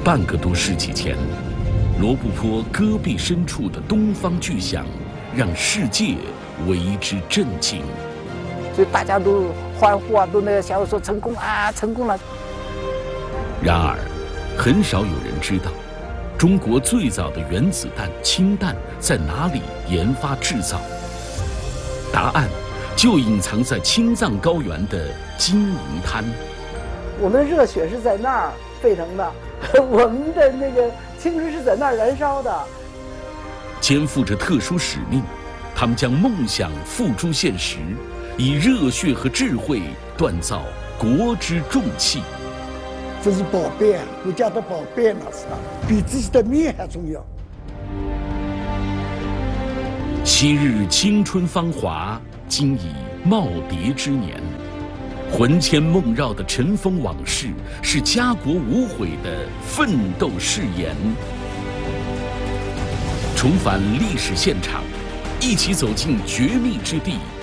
半个多世纪前，罗布泊戈壁深处的东方巨响，让世界为之震惊。 所以大家都欢呼啊，都那个想要说成功啊，成功了。 然而，很少有人知道，中国最早的原子弹氢弹在哪里研发制造？答案就隐藏在青藏高原的金银滩。 我们的热血是在那儿沸腾的，我们的那个青春是在那儿燃烧的。 肩负着特殊使命，他们将梦想付诸现实，以热血和智慧锻造国之重器。 这是宝贝啊，国家的宝贝呢，是吧？比自己的命还重要。 昔日青春芳华，今已耄耋之年。魂牵梦绕的尘封往事，是家国无悔的奋斗誓言。重返历史现场，一起走进绝密之地。